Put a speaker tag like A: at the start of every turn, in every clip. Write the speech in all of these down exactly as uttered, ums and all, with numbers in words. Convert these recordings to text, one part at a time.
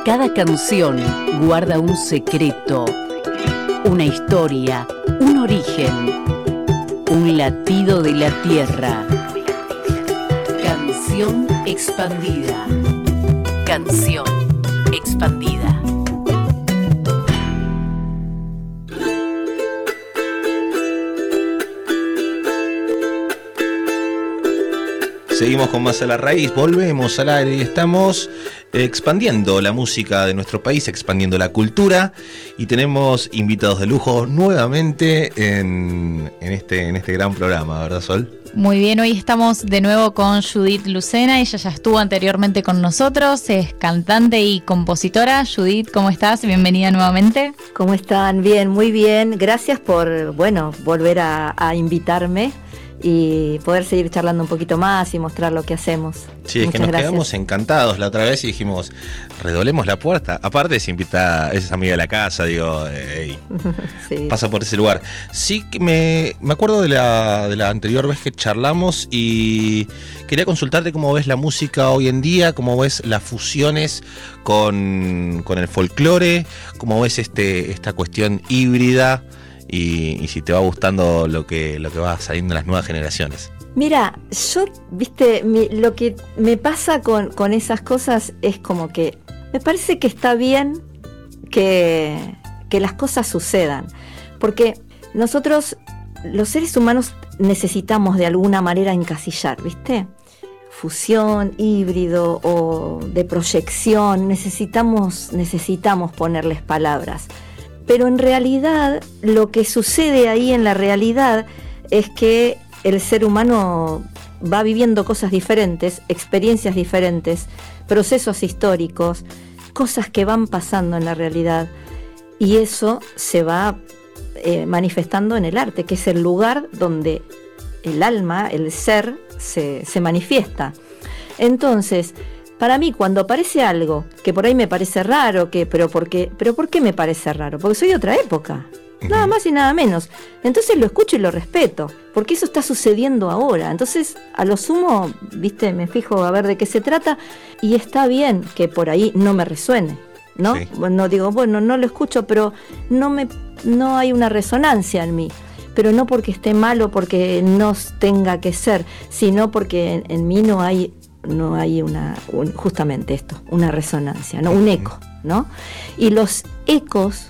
A: Cada canción guarda un secreto, una historia, un origen, un latido de la tierra. Canción expandida. Canción expandida.
B: Seguimos con Más a la Raíz, volvemos al aire y estamos expandiendo la música de nuestro país, expandiendo la cultura, y tenemos invitados de lujo nuevamente en, en, este, en este gran programa, ¿verdad, Sol?
C: Muy bien, hoy estamos de nuevo con Judith Lucena. Ella ya estuvo anteriormente con nosotros, es cantante y compositora. Judith, ¿cómo estás? Bienvenida nuevamente.
D: ¿Cómo están? Bien, muy bien. Gracias por, bueno, volver a, a invitarme y poder seguir charlando un poquito más y mostrar lo que hacemos.
B: Sí, es Muchas que nos gracias. Quedamos encantados la otra vez y dijimos, redoblemos la puerta. Aparte es invitada, es amiga de la casa, digo, hey, sí. Pasa por ese lugar. Sí, me, me acuerdo de la, de la anterior vez que charlamos y quería consultarte cómo ves la música hoy en día, cómo ves las fusiones con, con el folclore, cómo ves este, esta cuestión híbrida. Y, y si te va gustando lo que, lo que va saliendo en las nuevas generaciones.
D: Mira, yo, viste, mi, lo que me pasa con, con esas cosas es como que me parece que está bien que, que las cosas sucedan, porque nosotros, los seres humanos, necesitamos de alguna manera encasillar, ¿viste? Fusión, híbrido o de proyección, necesitamos, necesitamos ponerles palabras. Pero en realidad lo que sucede ahí en la realidad es que el ser humano va viviendo cosas diferentes, experiencias diferentes, procesos históricos, cosas que van pasando en la realidad, y eso se va eh, manifestando en el arte, que es el lugar donde el alma, el ser, se, se manifiesta. Entonces, para mí, cuando aparece algo que por ahí me parece raro, que, pero, ¿por qué, pero ¿por qué me parece raro? Porque soy de otra época, uh-huh. Nada más y nada menos. Entonces lo escucho y lo respeto, porque eso está sucediendo ahora. Entonces, a lo sumo, viste, me fijo a ver de qué se trata, y está bien que por ahí no me resuene, ¿no? Sí. No digo, bueno, no lo escucho, pero no, me, no hay una resonancia en mí. Pero no porque esté mal o porque no tenga que ser, sino porque en, en mí no hay... no hay una, un, justamente esto, una resonancia, ¿no? Un eco, ¿no? Y los ecos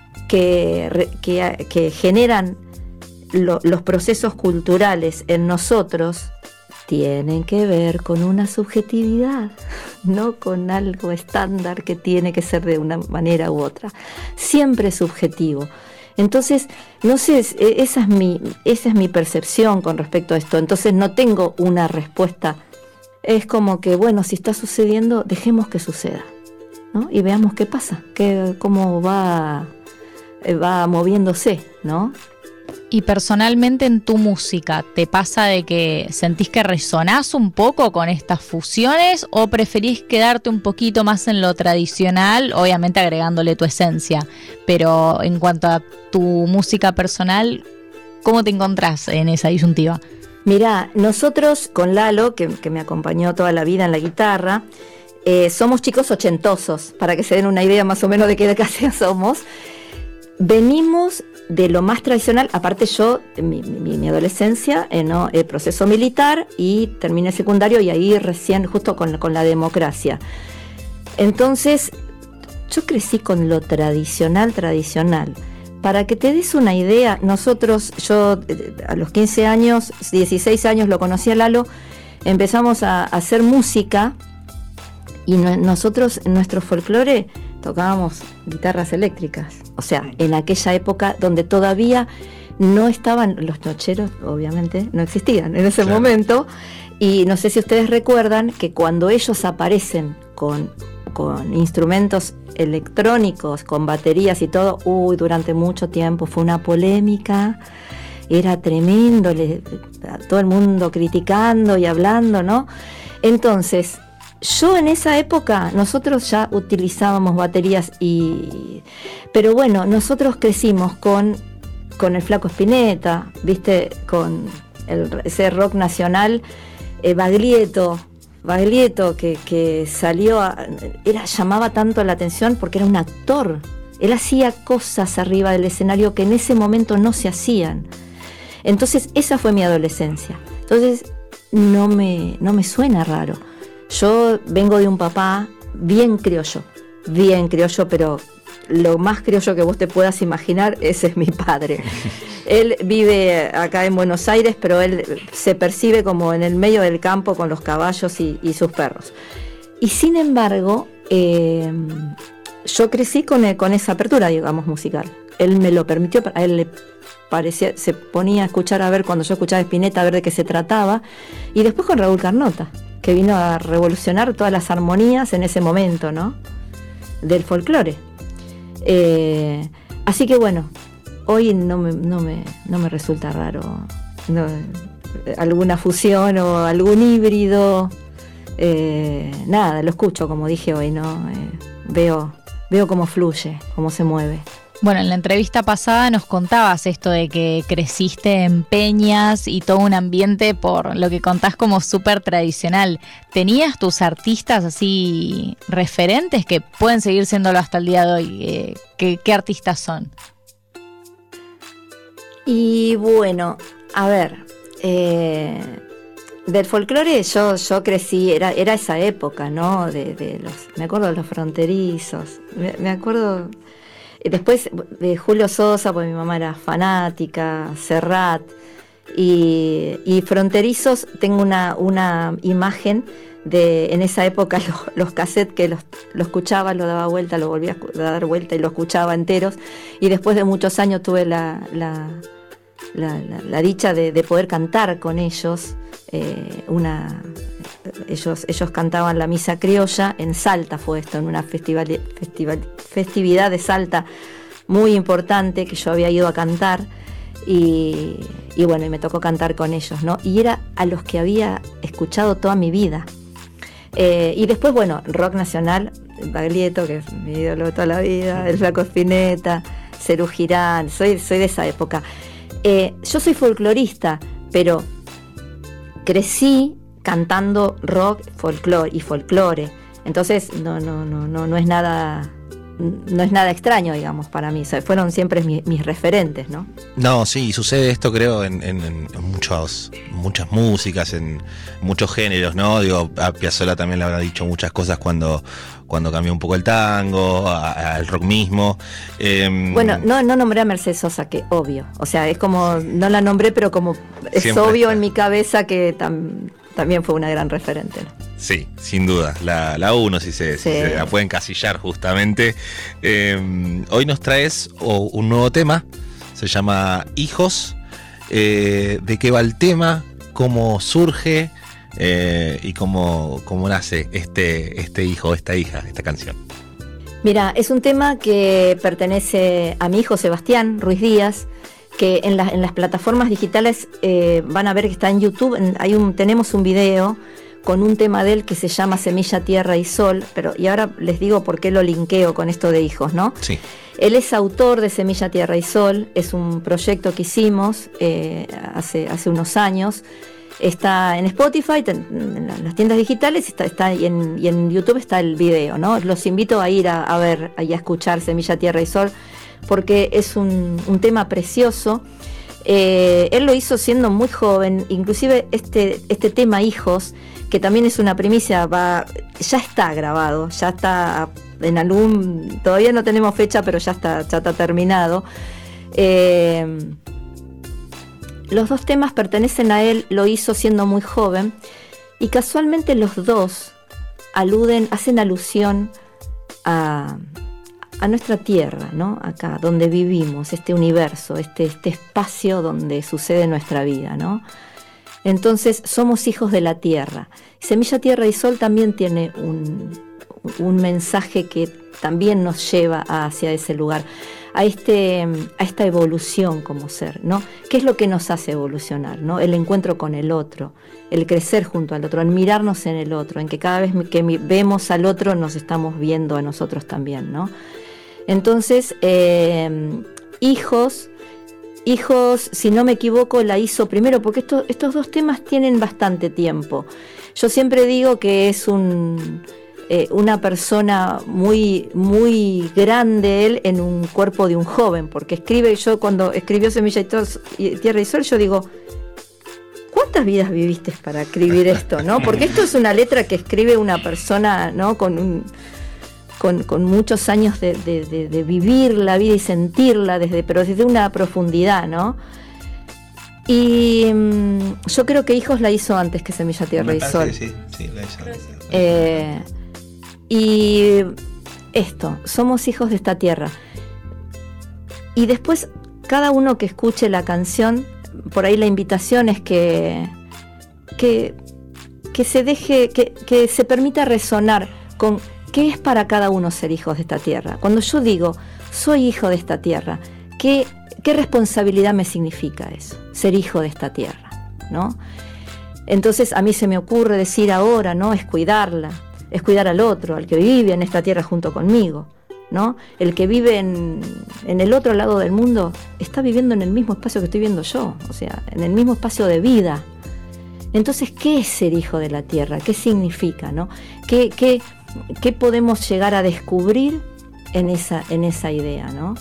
D: que, que, que generan lo, los procesos culturales en nosotros tienen que ver con una subjetividad, no con algo estándar que tiene que ser de una manera u otra. Siempre subjetivo. Entonces, no sé, esa es mi, esa es mi percepción con respecto a esto. Entonces no tengo una respuesta. Es como que, bueno, si está sucediendo, dejemos que suceda, ¿no? Y veamos qué pasa, qué, cómo va, va moviéndose, ¿no?
C: Y personalmente en tu música, ¿te pasa de que sentís que resonás un poco con estas fusiones o preferís quedarte un poquito más en lo tradicional, obviamente agregándole tu esencia? Pero en cuanto a tu música personal, ¿cómo te encontrás en esa disyuntiva?
D: Mirá, nosotros con Lalo, que, que me acompañó toda la vida en la guitarra, eh, somos chicos ochentosos, para que se den una idea más o menos de qué clase somos. Venimos de lo más tradicional, aparte yo, mi, mi, mi adolescencia, eh, ¿no? El proceso militar, y terminé el secundario y ahí recién justo con, con la democracia. Entonces, yo crecí con lo tradicional, tradicional. Para que te des una idea, nosotros, yo a los quince años, dieciséis años lo conocí a Lalo, empezamos a, a hacer música y no, nosotros en nuestro folclore tocábamos guitarras eléctricas. O sea, en aquella época donde todavía no estaban los nocheros, obviamente no existían en ese claro. momento. Y no sé si ustedes recuerdan que cuando ellos aparecen con, con instrumentos electrónicos, con baterías y todo, uy, durante mucho tiempo fue una polémica, era tremendo, le, todo el mundo criticando y hablando, ¿no? Entonces, yo en esa época, nosotros ya utilizábamos baterías, y pero bueno, nosotros crecimos con, con el Flaco Spinetta, ¿viste? Con el, ese rock nacional, eh, Baglietto, Baglietto, que, que salió, a, era, llamaba tanto la atención porque era un actor. Él hacía cosas arriba del escenario que en ese momento no se hacían. Entonces, esa fue mi adolescencia. Entonces, no me, no me suena raro. Yo vengo de un papá bien criollo, bien criollo, pero lo más criollo que vos te puedas imaginar, ese es mi padre. Él vive acá en Buenos Aires, pero él se percibe como en el medio del campo con los caballos y, y sus perros. Y sin embargo, eh, yo crecí con, con esa apertura, digamos, musical. Él me lo permitió, a él le parecía, se ponía a escuchar, a ver, cuando yo escuchaba Spinetta, a ver de qué se trataba, y después con Raúl Carnota, que vino a revolucionar todas las armonías en ese momento, ¿no? Del folclore. Eh, así que bueno, hoy no me, no me, no me resulta raro no, alguna fusión o algún híbrido. Eh, nada, lo escucho, como dije hoy, ¿no? Eh, veo, veo cómo fluye, cómo se mueve.
C: Bueno, en la entrevista pasada nos contabas esto de que creciste en peñas y todo un ambiente, por lo que contás, como súper tradicional. ¿Tenías tus artistas así referentes que pueden seguir siéndolo hasta el día de hoy? Eh, ¿qué, ¿Qué artistas son?
D: Y bueno, a ver, eh, del folclore yo, yo crecí, era, era esa época, ¿no? De, de los, me acuerdo de los fronterizos, me, me acuerdo... Después de Julio Sosa, pues mi mamá era fanática, Serrat, y, y Fronterizos, tengo una, una imagen de en esa época los, los cassettes que los, lo escuchaba, lo daba vuelta, lo volvía a dar vuelta y lo escuchaba enteros, y después de muchos años tuve la, la, la, la, la dicha de, de poder cantar con ellos, eh, una... Ellos, ellos cantaban la misa criolla en Salta, fue esto, en una festival, festival, festividad de Salta muy importante que yo había ido a cantar y, y bueno, y me tocó cantar con ellos, ¿no? Y era a los que había escuchado toda mi vida. Eh, y después, bueno, rock nacional, Baglietto, que es mi ídolo de toda la vida, el Flaco Spinetta, Serú Girán, soy, soy de esa época. Eh, yo soy folclorista, pero crecí cantando rock, folclore y folclore. Entonces no, no, no, no, no es nada, no es nada extraño, digamos, para mí. O sea, fueron siempre mis, mis referentes, ¿no?
B: No, sí, sucede esto, creo, en, en, en muchos, muchas músicas, en muchos géneros, ¿no? Digo, a Piazzolla también le habrá dicho muchas cosas cuando, cuando cambió un poco el tango, al rock mismo. Eh,
D: bueno, no, no nombré a Mercedes Sosa, que obvio. O sea, es como, no la nombré, pero como es obvio está en mi cabeza que tam, también fue una gran referente, ¿no?
B: Sí, sin duda, la, la uno si se, sí. si se la puede encasillar justamente. Eh, hoy nos traes oh, un nuevo tema, se llama Hijos. Eh, ¿De qué va el tema? ¿Cómo surge? Eh, ¿Y cómo, cómo nace este, este hijo, esta hija, esta canción?
D: Mira, es un tema que pertenece a mi hijo Sebastián Ruiz Díaz, que en, la, en las plataformas digitales eh, van a ver que está en YouTube. Hay un, tenemos un video con un tema de él que se llama Semilla, Tierra y Sol, pero y ahora les digo por qué lo linkeo con esto de hijos, ¿no? Sí. Él es autor de Semilla, Tierra y Sol, es un proyecto que hicimos eh, hace, hace unos años. Está en Spotify, en las tiendas digitales, está, está y, en, y en YouTube está el video, ¿no? Los invito a ir a, a ver y a escuchar Semilla, Tierra y Sol, porque es un, un tema precioso. Eh, él lo hizo siendo muy joven, inclusive este, este tema Hijos, que también es una primicia, va, ya está grabado, ya está en algún, todavía no tenemos fecha, pero ya está, ya está terminado. Eh, los dos temas pertenecen a él, lo hizo siendo muy joven, y casualmente los dos aluden, hacen alusión a, a nuestra tierra, ¿no? Acá, donde vivimos, este universo, este, este espacio donde sucede nuestra vida, ¿no? Entonces, somos hijos de la tierra. Semilla, Tierra y Sol también tiene un, un mensaje que también nos lleva hacia ese lugar, a, este, a esta evolución como ser, ¿no? ¿Qué es lo que nos hace evolucionar, ¿no? El encuentro con el otro, el crecer junto al otro, el mirarnos en el otro, en que cada vez que vemos al otro nos estamos viendo a nosotros también, ¿no? Entonces, eh, hijos... Hijos, si no me equivoco, la hizo primero, porque esto, estos dos temas tienen bastante tiempo. Yo siempre digo que es un eh, una persona muy, muy grande él en un cuerpo de un joven, porque escribe, yo cuando escribió Semilla y, Tos, y Tierra y Sol, yo digo, ¿cuántas vidas viviste para escribir esto, no? Porque esto es una letra que escribe una persona, ¿no? Con un, con, con muchos años de, de, de, de vivir la vida y sentirla desde, pero desde una profundidad, ¿no? Y mmm, yo creo que Hijos la hizo antes que Semilla, Tierra y Sol.
B: Sí, sí, la hizo antes.
D: Eh, y esto, somos hijos de esta tierra. Y después, cada uno que escuche la canción, por ahí la invitación es que, que, que se deje, que, que se permita resonar con qué es para cada uno ser hijos de esta tierra. Cuando yo digo, soy hijo de esta tierra, ¿qué, qué responsabilidad me significa eso? Ser hijo de esta tierra, ¿no? Entonces a mí se me ocurre decir ahora, ¿no? Es cuidarla, es cuidar al otro, al que vive en esta tierra junto conmigo, ¿no? El que vive en, en el otro lado del mundo está viviendo en el mismo espacio que estoy viviendo yo, o sea, en el mismo espacio de vida. Entonces, ¿qué es ser hijo de la tierra? ¿Qué significa, no? ¿Qué, qué, qué podemos llegar a descubrir en esa, en esa idea, ¿no?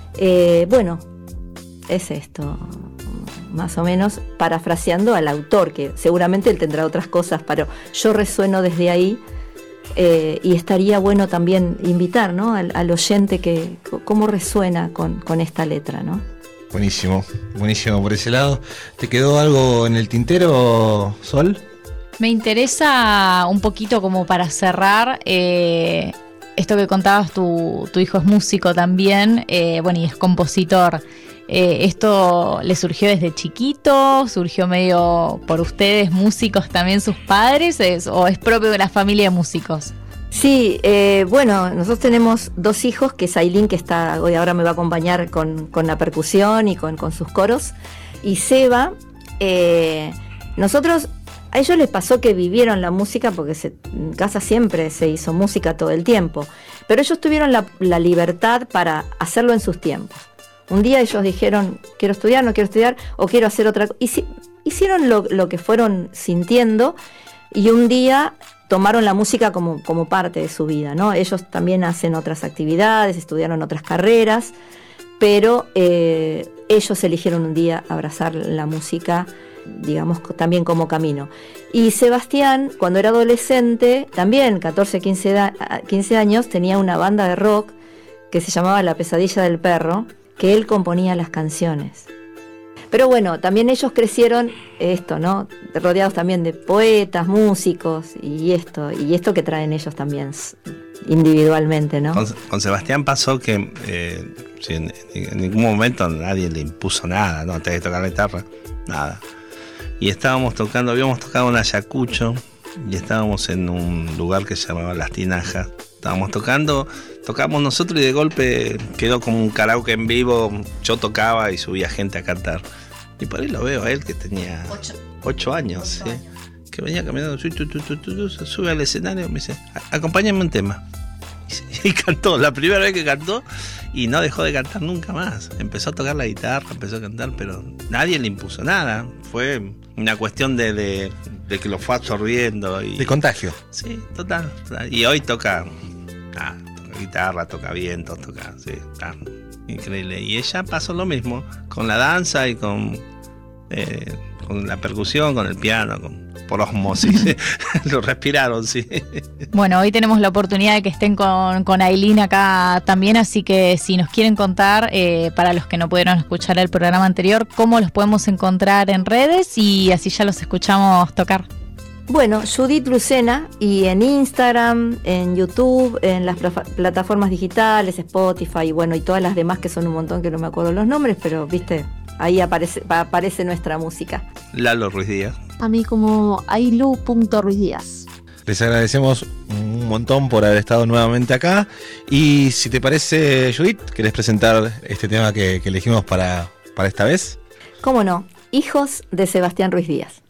D: Eh, bueno, es esto, más o menos parafraseando al autor, que seguramente él tendrá otras cosas, pero yo resueno desde ahí. Eh, y estaría bueno también invitar, ¿no? al, al oyente que cómo resuena con, con esta letra, ¿no?
B: Buenísimo, buenísimo por ese lado. ¿Te quedó algo en el tintero, Sol?
C: Me interesa un poquito como para cerrar, eh, esto que contabas, tu, tu hijo es músico también, eh, bueno, y es compositor. Eh, ¿Esto le surgió desde chiquito? ¿Surgió medio por ustedes, músicos también, sus padres? ¿Es, ¿O es propio de la familia de músicos?
D: Sí, eh, bueno, nosotros tenemos dos hijos, que es Ailín, que está hoy ahora me va a acompañar con, con la percusión y con, con sus coros, y Seba. Eh, nosotros, a ellos les pasó que vivieron la música, porque se, en casa siempre se hizo música todo el tiempo, pero ellos tuvieron la, la libertad para hacerlo en sus tiempos. Un día ellos dijeron, quiero estudiar, no quiero estudiar, o quiero hacer otra cosa. Hicieron lo, lo que fueron sintiendo, y un día tomaron la música como, como parte de su vida, ¿no? Ellos también hacen otras actividades, estudiaron otras carreras, pero eh, ellos eligieron un día abrazar la música, digamos, también como camino. Y Sebastián, cuando era adolescente, también catorce, quince años, tenía una banda de rock que se llamaba La Pesadilla del Perro, que él componía las canciones. Pero bueno, también ellos crecieron esto, ¿no? Rodeados también de poetas, músicos y esto, y esto que traen ellos también individualmente, ¿no?
E: Con, con Sebastián pasó que eh, sí, en, en ningún momento nadie le impuso nada, ¿no? Tenés que tocar la guitarra, nada. Y estábamos tocando, habíamos tocado en Ayacucho y estábamos en un lugar que se llamaba Las Tinajas. Estábamos tocando, tocamos nosotros y de golpe quedó como un karaoke en vivo. Yo tocaba y subía gente a cantar. Y por ahí lo veo a él, que tenía ocho, ocho años, ocho ¿sí? años. Que venía caminando, tu, tu, tu, tu, tu, se sube al escenario y me dice, acompáñame un tema. Y, y cantó, la primera vez que cantó, y no dejó de cantar nunca más. Empezó a tocar la guitarra, empezó a cantar, pero nadie le impuso nada. Fue una cuestión de, de, de que lo fue absorbiendo. Y,
B: de contagio.
E: Sí, total, total. Y hoy toca... Ah, toca guitarra, toca vientos, toca, sí, está increíble. Y ella pasó lo mismo con la danza y con, eh, con la percusión, con el piano, con, por osmosis. Lo respiraron, sí.
C: Bueno, hoy tenemos la oportunidad de que estén con, con Ailín acá también, así que si nos quieren contar, eh, para los que no pudieron escuchar el programa anterior, cómo los podemos encontrar en redes y así ya los escuchamos tocar.
D: Bueno, Judith Lucena, y en Instagram, en YouTube, en las pl- plataformas digitales, Spotify, y bueno, y todas las demás que son un montón que no me acuerdo los nombres, pero viste, ahí aparece, aparece nuestra música.
E: Lalo Ruiz Díaz.
F: A mí como ailu punto ruiz díaz.
B: Les agradecemos un montón por haber estado nuevamente acá. Y si te parece, Judith, ¿querés presentar este tema que, que elegimos para, para esta vez?
D: ¿Cómo no? Hijos de Sebastián Ruiz Díaz.